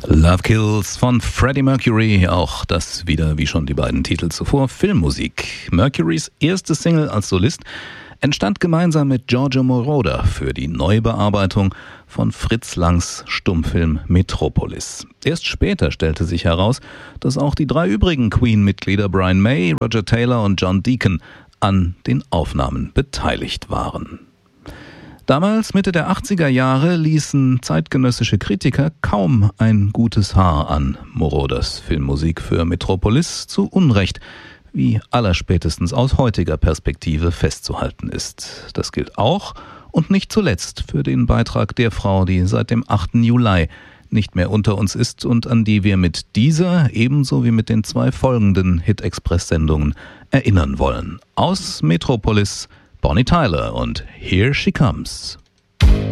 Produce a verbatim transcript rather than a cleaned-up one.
Love Kills von Freddie Mercury, auch das wieder wie schon die beiden Titel zuvor, Filmmusik. Mercurys erste Single als Solist entstand gemeinsam mit Giorgio Moroder für die Neubearbeitung von Fritz Langs Stummfilm Metropolis. Erst später stellte sich heraus, dass auch die drei übrigen Queen-Mitglieder Brian May, Roger Taylor und John Deacon an den Aufnahmen beteiligt waren. Damals, Mitte der achtziger Jahre, ließen zeitgenössische Kritiker kaum ein gutes Haar an Moroders Filmmusik für Metropolis, zu Unrecht, wie allerspätestens aus heutiger Perspektive festzuhalten ist. Das gilt auch und nicht zuletzt für den Beitrag der Frau, die seit dem achten Juli nicht mehr unter uns ist und an die wir mit dieser ebenso wie mit den zwei folgenden Hit-Express-Sendungen erinnern wollen. Aus Metropolis Bonnie Tyler und Here She Comes.